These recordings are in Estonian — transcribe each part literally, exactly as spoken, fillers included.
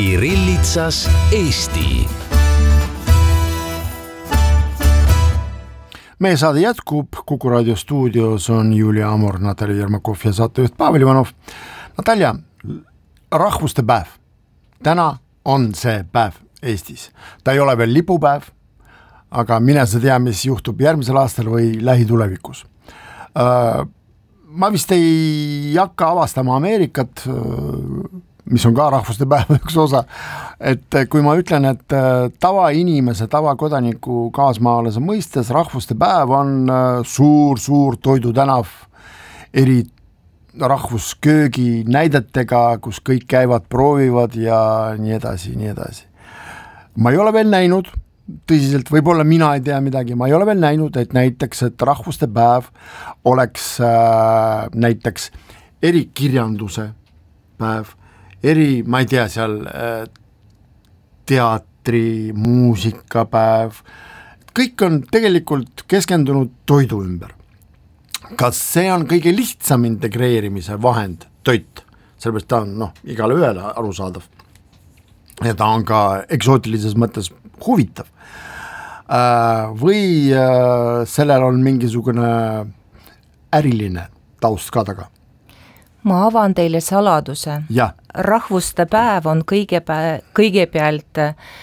Kirillitsas Eesti. Meie saade jätkub, Kuku raadio stuudios on Julia Amor, Natalja Jermakov ja saatejuht Pavel Ivanov. Natalja, rahvuste päev. Täna on see päev Eestis. Ta ei ole veel lipupäev, aga mine sa tea, mis juhtub järgmisel aastal või lähitulevikus. Ma vist ei hakka avastama Ameerikat, mis on ka rahvuste päeva üks osa, et kui ma ütlen, et tavainimese, tavakodaniku kaasmaalase mõistes rahvuste päev on suur-suur toidutänav eri rahvusköögi näidetega, kus kõik käivad, proovivad ja nii edasi, nii edasi. Ma ei ole veel näinud, tõsiselt, võib-olla mina ei tea midagi, ma ei ole veel näinud, et näiteks, et rahvuste päev oleks äh, näiteks erikirjanduse päev, eri, ma ei tea, seal äh, teatri, muusikapäev, kõik on tegelikult keskendunud toidu ümber. Kas see on kõige lihtsam integreerimise vahend, toit, sellepärast ta on noh, igale ühele arusaadav ja ta on ka eksootilises mõttes huvitav äh, või äh, sellel on mingisugune äriline taust ka taga? Ma avan teile saladuse. Ja. Rahvuste päev on kõigepealt, kõigepealt,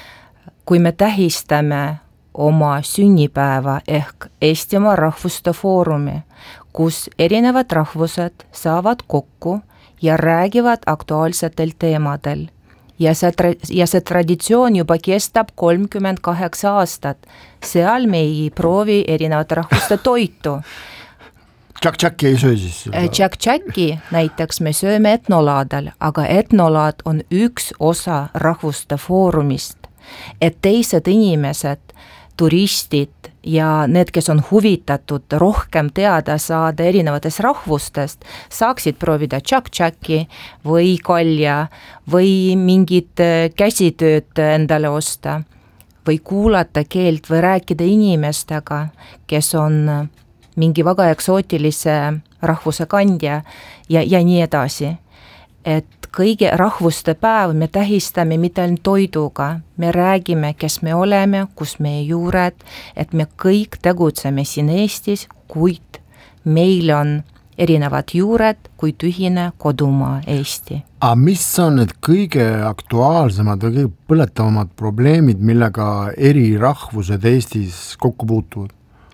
kui me tähistame oma sünnipäeva ehk Eestimaa Rahvuste Foorumi, kus erinevad rahvused saavad kokku ja räägivad aktuaalsetel teemadel. Ja see, ja see traditsioon juba kestab kolmkümmend kaheksa aastat. Seal me ei proovi erinevate rahvuste toitu. Tšak-tšaki ei söö siis? Tšak-tšaki näiteks me sööme etnolaadel, aga etnolaad on üks osa Rahvuste Foorumist, et teised inimesed, turistid ja need, kes on huvitatud rohkem teada saada erinevatest rahvustest, saaksid proovida tšak-tšaki või kalja või mingit käsitööd endale osta või kuulata keelt või rääkida inimestega, kes on mingi väga eksootilise rahvuse kandja ja, ja nii edasi. Et kõige rahvuste päev me tähistame mitte ainult toiduga, me räägime, kes me oleme, kus meie juured, et me kõik tegutseme siin Eestis, kuid meil on erinevad juured, kuid ühine kodumaa Eesti. A mis on need kõige aktuaalsemad või kõige põletavamad probleemid, millega eri rahvused Eestis kokku puutuvad?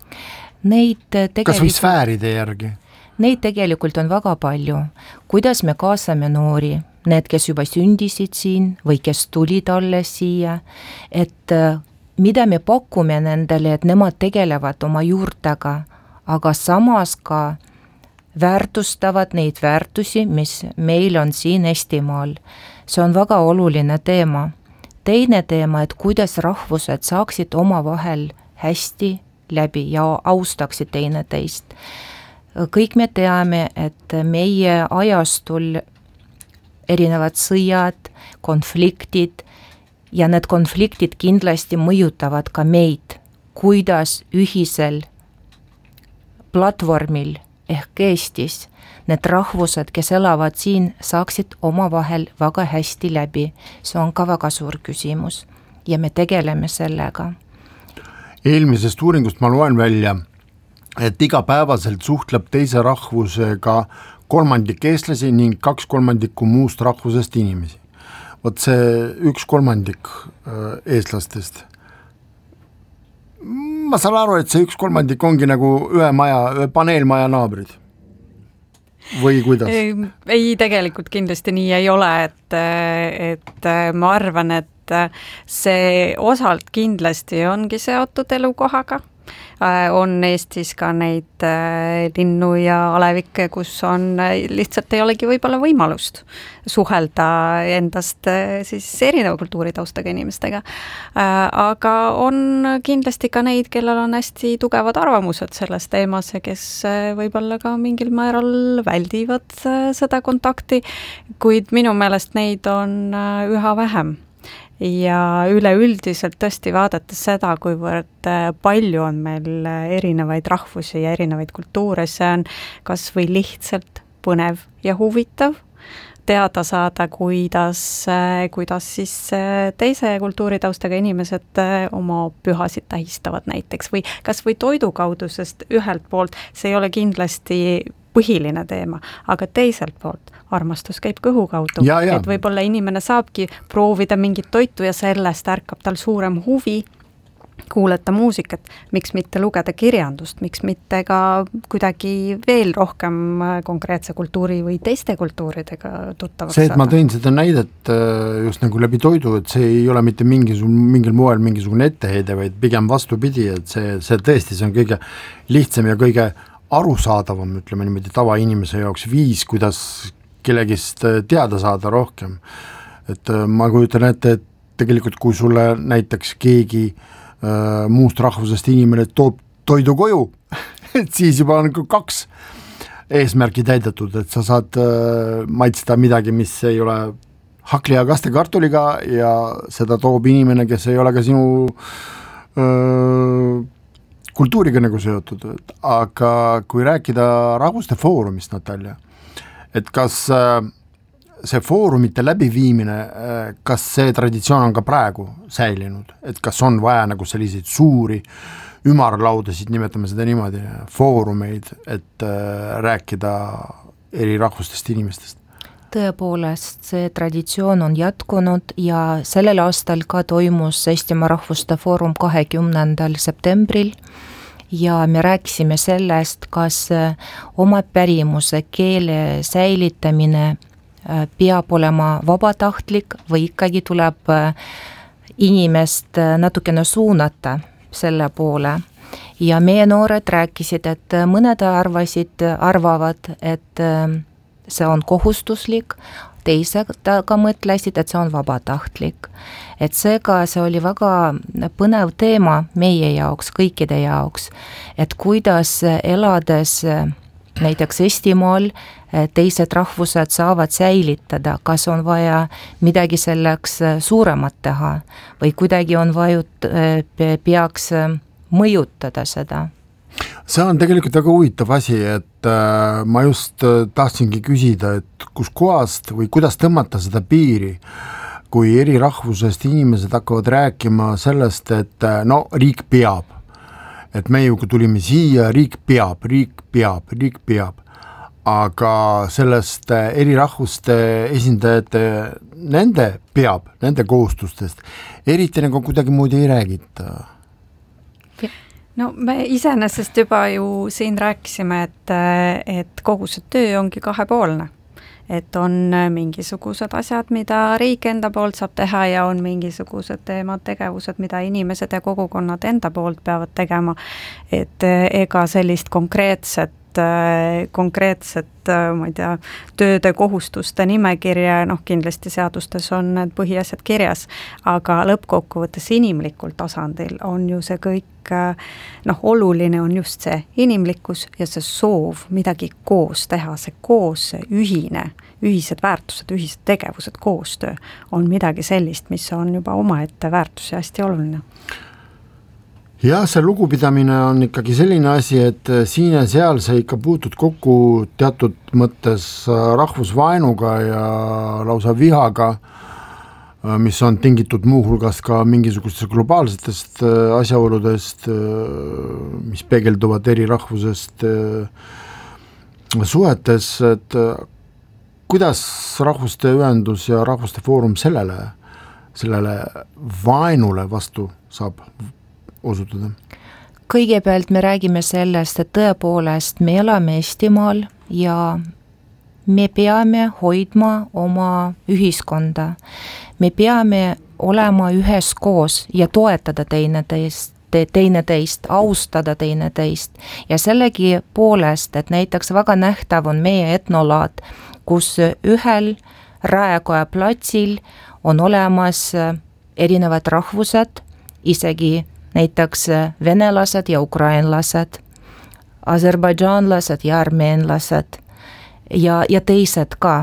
Neid tegelikult... Kas või sfääride järgi? Neid tegelikult on väga palju. Kuidas me kaasame noori, need, kes juba sündisid siin või kes tulid alles siia, et mida me pakume nendele, et nemad tegelevad oma juurtega, aga samas ka väärtustavad neid väärtusi, mis meil on siin Eestimaal. See on väga oluline teema. Teine teema, et kuidas rahvused saaksid oma vahel hästi läbi ja austaksid teine teist. Kõik me teame, et meie ajastul erinevad sõjad, konfliktid ja need konfliktid kindlasti mõjutavad ka meid, kuidas ühisel platvormil ehk Eestis need rahvused, kes elavad siin, saaksid oma vahel väga hästi läbi. See on ka väga suur küsimus ja me tegeleme sellega. Eelmisest uuringust ma loen välja, et igapäevaselt suhtleb teise rahvusega kolmandik eestlasi ning kaks kolmandikku muust rahvusest inimesi. Vot see üks kolmandik eestlastest. Ma saan aru, et see üks kolmandik ongi nagu ühe maja, ühe paneelmaja naabrid. Või kuidas? Ei, tegelikult kindlasti nii ei ole, et, et ma arvan, et see osalt kindlasti ongi seotud elukohaga. On Eestis ka neid linnu ja alevikke, kus on lihtsalt ei olegi võib-olla võimalust suhelda endast siis erineva kultuuritaustaga inimestega. Aga on kindlasti ka neid, kellel on hästi tugevad arvamused selles teemas ja kes võib-olla ka mingil määral väldivad seda kontakti, kuid minu meelest neid on üha vähem. Ja üleüldiselt tõesti vaadates seda, kuivõrd palju on meil erinevaid rahvusi ja erinevaid kultuure, see on kas või lihtsalt põnev ja huvitav teada saada, kuidas, kuidas siis teise kultuuritaustaga inimesed oma pühasid tähistavad näiteks või kas või toidu kaudu, sest ühelt poolt see ei ole kindlasti põhiline teema, aga teiselt poolt armastus käib kõhu kaudu, ja, ja. et võib-olla inimene saabki proovida mingit toitu ja sellest ärkab tal suurem huvi kuulata muusikat, miks mitte lugeda kirjandust, miks mitte ka kuidagi veel rohkem konkreetse kultuuri või teiste kultuuridega tuttavaks see, et saada. ma tõin seda näidet just nagu läbi toidu, et see ei ole mitte mingisugune, mingil moel mingisugune etteheide, vaid pigem vastupidi, et see, see tõesti, see on kõige lihtsam ja kõige arusaadavam, ütleme niimoodi tavainimese jaoks viis, kuidas kellegist teada saada rohkem. Et ma kujutan ette, et tegelikult kui sulle näiteks keegi muust rahvusest inimene toob toidu koju, et siis juba on kaks eesmärki täidetud, et sa saad maitsta midagi, mis ei ole hakli ja kastekartuliga ja seda toob inimene, kes ei ole ka sinu öö, kultuuriga nagu seotud, aga kui rääkida Rahvuste Foorumist, Natalja, et kas see foorumite läbiviimine, kas see traditsioon on ka praegu säilinud, et kas on vaja nagu selliseid suuri ümarlaudasid, nimetame seda niimoodi, foorumeid, et rääkida eri rahvustest inimestest? Tõepoolest, see traditsioon on jätkunud ja sellel aastal ka toimus Eestimaa Rahvuste Foorum kahekümnendal septembril ja me rääkisime sellest, kas oma pärimuse keele säilitamine peab olema vabatahtlik või ikkagi tuleb inimest natukene suunata selle poole. Ja meie noored rääkisid, et mõned arvasid, arvavad, et see on kohustuslik, teised ka mõtlesid, et see on vabatahtlik. Et seega see oli väga põnev teema meie jaoks, kõikide jaoks, et kuidas elades näiteks Eestimaal teised rahvused saavad säilitada, kas on vaja midagi selleks suuremat teha või kuidagi on vajut, peaks mõjutada seda. See on tegelikult väga huvitav asi, et ma just tahtsingi küsida, et kus kohast või kuidas tõmmata seda piiri, kui eri rahvusest inimesed hakkavad rääkima sellest, et no riik peab, et me ju tulime siia, riik peab, riik peab, riik peab, aga sellest eri rahvuste esindajate, nende peab, nende kohustustest, eriti nagu kuidagi muudi ei räägita. No me iseenesest juba ju siin rääkisime, et, et kogu see töö ongi kahepoolne. Et on mingisugused asjad, mida riik enda poolt saab teha ja on mingisugused teemad, tegevused, mida inimesed ja kogukonnad enda poolt peavad tegema. Et ega sellist konkreetset konkreetset, ma ei tea, tööde kohustuste nimekirja, noh kindlasti seadustes on need põhiasjad kirjas, aga lõppkokkuvõttes inimlikul tasandil on ju see kõik, noh oluline on just see inimlikkus ja see soov midagi koos teha, see koos, see ühine, ühised väärtused, ühised tegevused, koostöö on midagi sellist, mis on juba omaette väärtus ja hästi oluline. Jah, see lugupidamine on ikkagi selline asi, et siin ja seal sa ikka puutud kokku teatud mõttes rahvusvaenuga ja lausa vihaga, mis on tingitud muuhulgas ka mingisugustest globaalsetest asjaoludest, mis peegelduvad eri rahvusest suhetes, et kuidas Rahvuste Ühendus ja Rahvuste Foorum sellele, sellele vaenule vastu saab osutada? Kõigepealt me räägime sellest, et tõepoolest me elame Eestimaal ja me peame hoidma oma ühiskonda. Me peame olema üheskoos ja toetada teineteist, teineteist, austada teineteist ja sellegi poolest, et näiteks väga nähtav on meie etnolaad, kus ühel Raekoja platsil on olemas erinevad rahvused, isegi näiteks venelased ja ukrainlased, aserbaidžaanlased ja armeenlased ja, ja teised ka.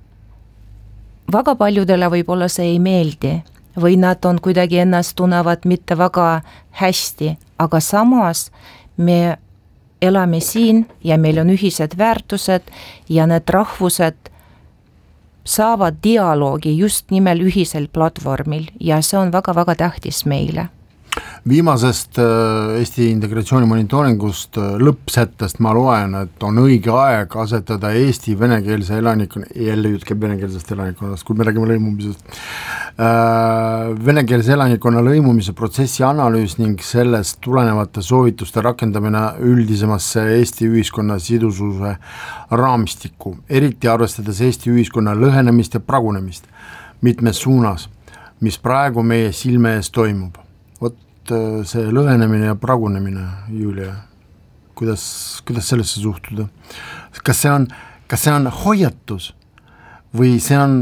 Väga paljudele võib-olla see ei meeldi või nad on kuidagi ennast tunnevad mitte väga hästi, aga samas me elame siin ja meil on ühised väärtused ja need rahvused saavad dialoogi just nimel ühisel platvormil ja see on väga-väga tähtis meile. Viimasest Eesti integratsiooni monitooringust lõppsättest ma loen, et on õige aeg asetada Eesti venekeelse elanikkonna, jälle jutt käib venekeelsest elanikkonnast, kui me räägime lõimumisest, venekeelse elanikkonna lõimumise protsessi analüüs ning sellest tulenevate soovituste rakendamine üldisemasse Eesti ühiskonna sidususe raamistikku, eriti arvestades Eesti ühiskonna lõhenemist ja pragunemist mitmes suunas, mis praegu meie silme ees toimub. See lõhenemine ja pragunemine, Julia, kuidas, kuidas sellesse suhtuda? Kas see on, kas see on hoiatus või see on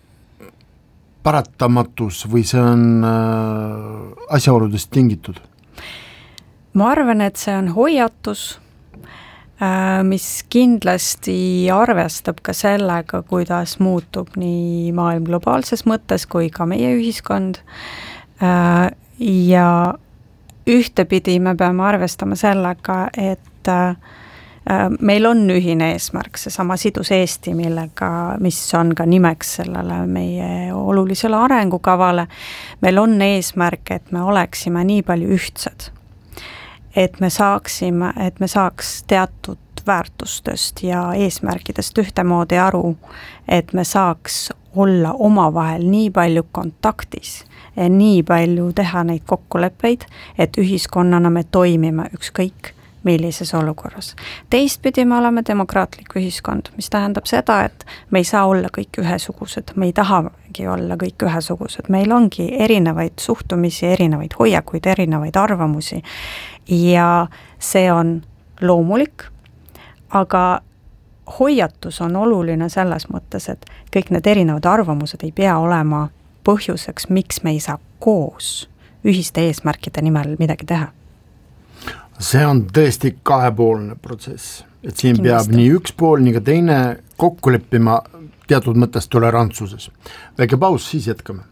paratamatus või see on äh, asjaoludest tingitud? Ma arvan, et see on hoiatus, äh, mis kindlasti arvestab ka sellega, kuidas muutub nii maailm globaalses mõttes kui ka meie ühiskond. Äh, ja ühtepidi me peame arvestama sellega, et meil on ühine eesmärk, see sama sidus Eesti, millega, mis on ka nimeks sellele meie olulisele arengukavale. Meil on eesmärk, et me oleksime nii palju ühtsed, et me saaksime, et me saaks teatud väärtustest ja eesmärkidest ühtemoodi aru, et me saaks olla omavahel nii palju kontaktis, nii palju teha neid kokkuleppeid, et ühiskonnana me toimime ükskõik millises olukorras. Teistpidi me oleme demokraatlik ühiskond, mis tähendab seda, et me ei saa olla kõik ühesugused, me ei tahagi olla kõik ühesugused, meil ongi erinevaid suhtumisi, erinevaid hoiakuid, erinevaid arvamusi ja see on loomulik, aga hoiatus on oluline selles mõttes, et kõik need erinevad arvamused ei pea olema põhjuseks, miks me ei saa koos ühiste eesmärkide nimel midagi teha. See on tõesti kahepoolne protsess, et siin Kindlasti. Peab nii üks pool, nii ka teine kokku leppima teatud mõttes tolerantsuses. Väike paus, siis jätkame.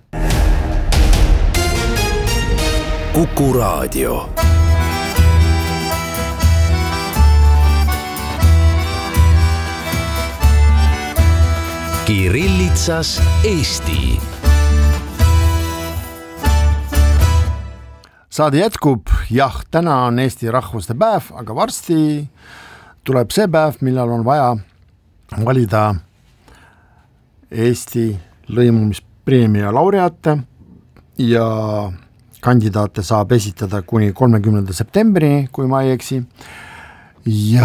Kuku raadio. Kirillitsas Eesti. Saade jätkub, jah, täna on Eesti rahvuste päev, aga varsti tuleb see päev, millal on vaja valida Eesti lõimumispreemia laureaate ja kandidaate saab esitada kuni kolmekümnenda septembrini, kui ma ei eksi. Ja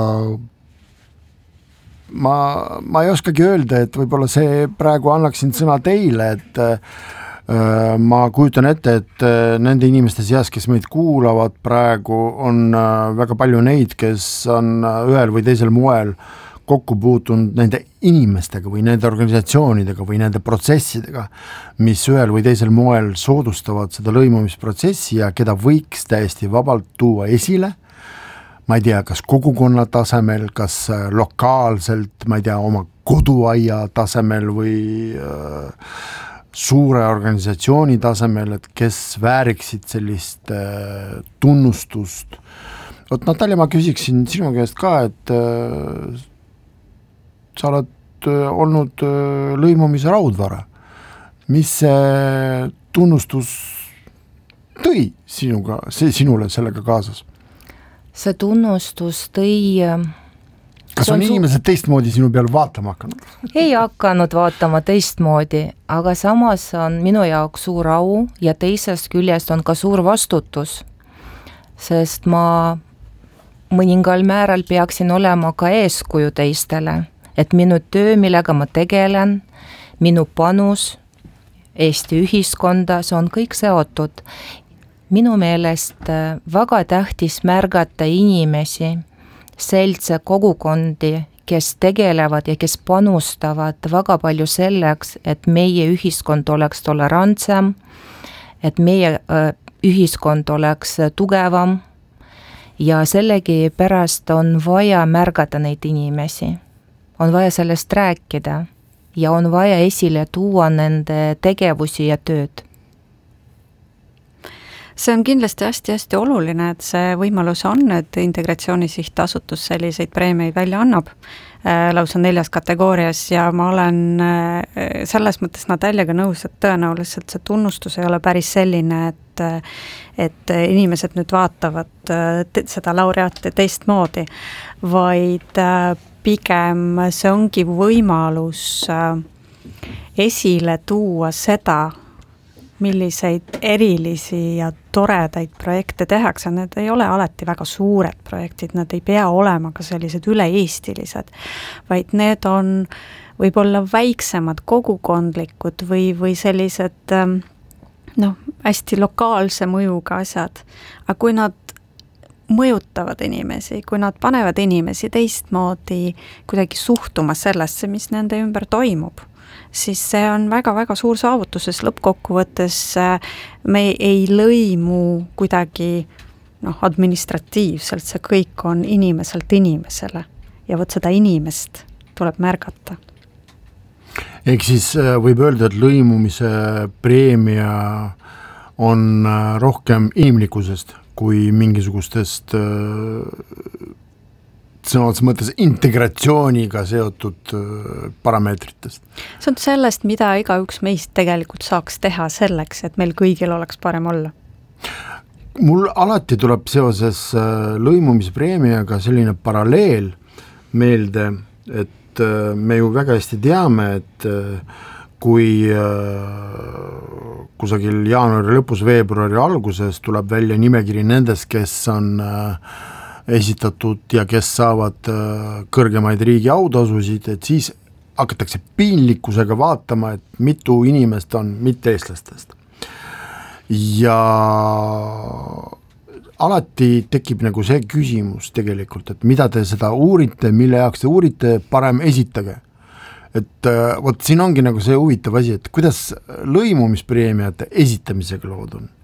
ma, ma ei oskagi öelda, et võib-olla see praegu annaksin sõna teile, et ma kujutan ette, et nende inimeste seas, kes meid kuulavad praegu, on väga palju neid, kes on ühel või teisel moel kokku puutunud nende inimestega või nende organisatsioonidega või nende protsessidega, mis ühel või teisel moel soodustavad seda lõimumisprotsessi ja keda võiks täiesti vabalt tuua esile. Ma ei tea, kas kogukonna tasemel, kas lokaalselt, ma ei tea, oma koduaia tasemel või äh, suure organisatsiooni tasemel, et kes vääriksid sellist äh, tunnustust. Oot, Natalja, ma küsiksin sinu käest ka, et äh, sa oled äh, olnud äh, lõimumise raudvara. Mis see tunnustus tõi sinuga, see sinule sellega kaasas? See tunnustus tõi... Kas on, on inimesed su... teistmoodi sinu peal vaatama hakanud? Ei hakanud vaatama teistmoodi, aga samas on minu jaoks suur au ja teisest küljest on ka suur vastutus, sest ma mõningal määral peaksin olema ka eeskuju teistele, et minu töö, millega ma tegelen, minu panus Eesti ühiskonda, see on kõik seotud. Minu meelest väga tähtis märgata inimesi, seltse kogukondi, kes tegelevad ja kes panustavad väga palju selleks, et meie ühiskond oleks tolerantsem, et meie ühiskond oleks tugevam ja sellegi pärast on vaja märgata neid inimesi. On vaja sellest rääkida ja on vaja esile tuua nende tegevusi ja tööd. see on kindlasti hästi-hästi oluline, et see võimalus on, et Integratsiooni Sihtasutus selliseid preemiaid välja annab lausa neljas kategoorias ja ma olen selles mõttes Nataljaga nõus, et tõenäoliselt see tunnustus ei ole päris selline, et, et inimesed nüüd vaatavad seda laureaati teistmoodi, vaid pigem see ongi võimalus esile tuua seda, milliseid erilisi ja toredaid projekte tehakse, need ei ole alati väga suured projektid, nad ei pea olema ka sellised üle-eestilised, vaid need on võib-olla väiksemad, kogukondlikud või, või sellised noh, hästi lokaalse mõjuga asjad, aga kui nad mõjutavad inimesi, kui nad panevad inimesi teistmoodi kuidagi suhtuma sellesse, mis nende ümber toimub, siis see on väga-väga suur saavutus, sest lõppkokkuvõttes me ei lõimu kuidagi noh, administratiivselt, see kõik on inimeselt inimesele ja võt seda inimest tuleb märgata. Ehk siis võib öelda, et lõimumise preemia on rohkem inimlikkusest kui mingisugustest sõnades mõttes integratsiooniga seotud parameetritest. See on sellest, mida igaüks meist tegelikult saaks teha selleks, et meil kõigil oleks parem olla. Mul alati tuleb seoses lõimumispreemiaga selline paralleel meelde, et me ju väga hästi teame, et kui kusagil jaanuari lõpus, veebruari alguses tuleb välja nimekiri nendest, kes on esitatud ja kes saavad kõrgemaid riigi autasusid, et siis hakatakse piinlikkusega vaatama, et mitu inimest on mitte-eestlastest. Ja alati tekib nagu see küsimus tegelikult, et mida te seda uurite, mille jaoks te uurite, parem esitage. Et võt siin ongi nagu see huvitav asi, et kuidas lõimumispreemiate esitamisega lood on?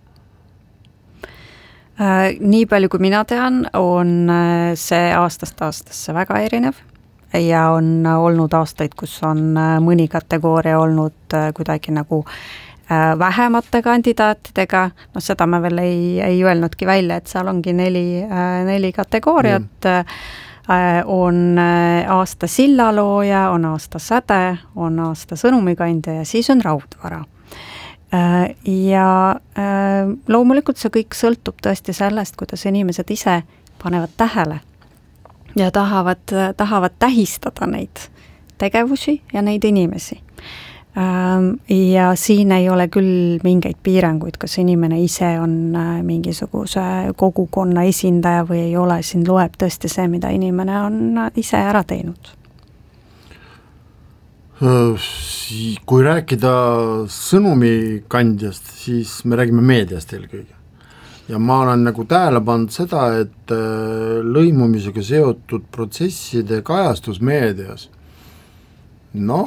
Nii palju kui mina tean, on see aastast aastasse väga erinev ja on olnud aastaid, kus on mõni kategooria olnud kuidagi nagu vähemate kandidaatidega, no seda me veel ei, ei öelnudki välja, et seal ongi neli, neli kategooriat, mm. on aasta sillalooja, on aasta säde, on aasta sõnumikandja ja siis on raudvara. Ja loomulikult see kõik sõltub tõesti sellest, kuidas inimesed ise panevad tähele ja tahavad, tahavad tähistada neid tegevusi ja neid inimesi. Ja siin ei ole küll mingeid piiranguid, kas inimene ise on mingisuguse kogukonna esindaja või ei ole, siin loeb tõesti see, mida inimene on ise ära teinud. Kui rääkida sõnumikandjast, siis me räägime meediast eelkõige. Ja ma olen nagu tähele pannud seda, et lõimumisega seotud protsesside kajastus meedias, no,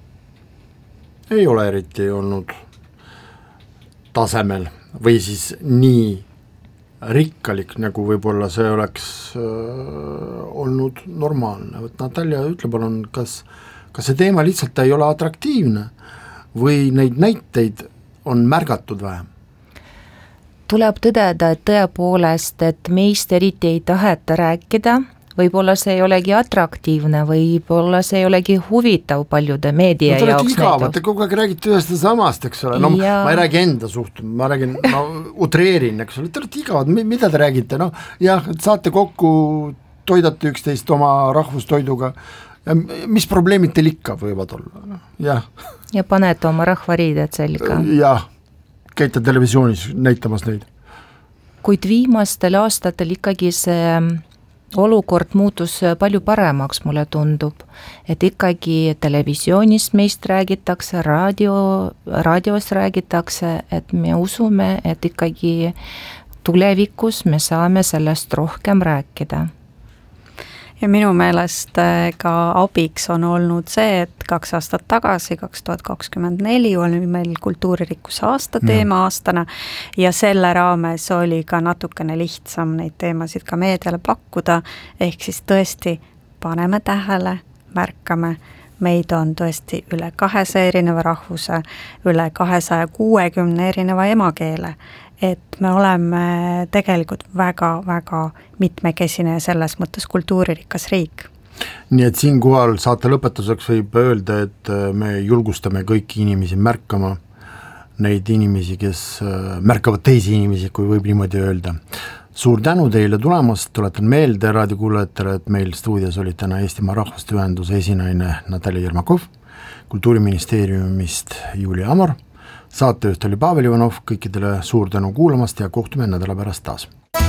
ei ole eriti olnud tasemel või siis nii rikkalik, nagu võib-olla see oleks olnud normaalne. Võt Natalja ütle palun, kas kas see teema lihtsalt ei ole atraktiivne või neid näiteid on märgatud vähem? Tuleb tõdeda, et tõepoolest, et meist eriti ei taheta rääkida, võib-olla see ei olegi atraktiivne, võib-olla see ei olegi huvitav paljude meedia no, jaoks. Igavad, te kogu aeg räägite ühest samast, eks ole, no ja... ma ei räägi enda suhtu, ma räägin, no utreerin, eks ole, te olete igavad, mida te räägite, no jah, saate kokku, toidate üksteist oma rahvustoiduga, ja mis probleemid teil ikka võivad olla? Jah. Ja panete oma rahvariided selga. Jah, käite televisioonis näitamas neid. Kuid viimastel aastatel ikkagi see olukord muutus palju paremaks, mulle tundub, et ikkagi televisioonis meist räägitakse, raadio, raadios räägitakse, et me usume, et ikkagi tulevikus me saame sellest rohkem rääkida. Ja minu meelest ka abiks on olnud see, et kaks aastat tagasi, kaks tuhat kakskümmend neli oli meil kultuuririkkuse aasta teema aastana ja selle raames oli ka natukene lihtsam neid teemasid ka meediale pakkuda, ehk siis tõesti paneme tähele, märkame, meid on tõesti üle kahesaja erineva rahvuse, üle kahesaja kuuekümne erineva emakeele, et me oleme tegelikult väga-väga mitmekesine ja selles mõttes kultuuririkas riik. Nii et siinkohal saate lõpetuseks võib öelda, et me julgustame kõiki inimesi märkama, neid inimesi, kes märkavad teisi inimesi, kui võib niimoodi öelda. Suur tänu teile tulemast, tuletan meelde raadiokuulajatele, et meil stuudios oli täna Eestimaa Rahvaste Ühenduse esinaine Natalja Jermakov, Kultuuriministeeriumist Julia Amor, saatejuht oli Pavel Ivanov, kõikidele suur tänu kuulamast ja kohtume nädala pärast taas.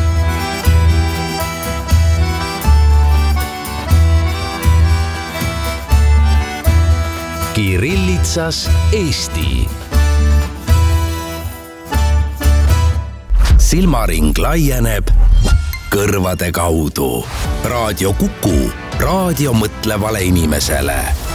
Kirillitsas Eesti. Silmaring laieneb kõrvade kaudu. Raadio Kuku, raadio mõtlevale inimesele.